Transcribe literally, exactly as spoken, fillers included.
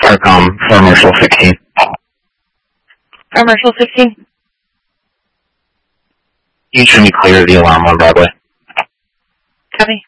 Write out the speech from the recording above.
Parcom for Marshall sixteen. For Marshall sixteen? You should be clear of the alarm on Broadway. Copy.